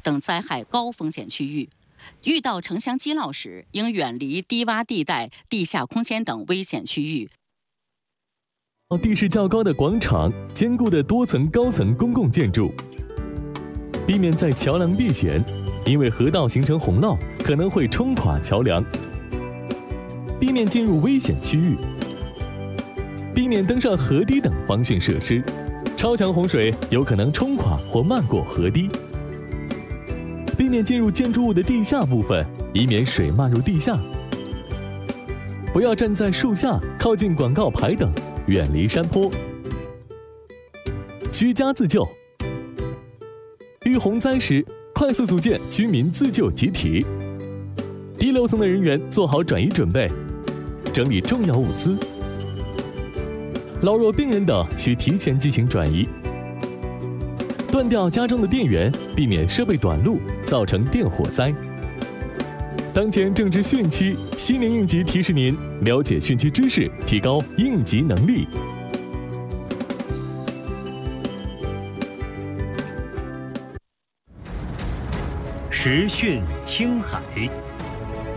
等灾害高风险区域。遇到城乡积涝时，应远离低洼地带、地下空间等危险区域。 地势较高的广场、坚固的多层高层公共建筑，避免在桥梁避险，因为河道形成洪涝，可能会冲垮桥梁。避免进入危险区域，避免登上河堤等防汛设施，超强洪水有可能冲垮或漫过河堤。避免进入建筑物的地下部分，以免水漫入地下。不要站在树下、靠近广告牌等，远离山坡。居家自救，遇洪灾时，快速组建居民自救集体。低楼层的人员做好转移准备，整理重要物资。老弱病人等需提前进行转移。断掉家中的电源，避免设备短路，造成电火灾。当前正值汛期，新年应急提示您了解汛期知识，提高应急能力。 时汛青海。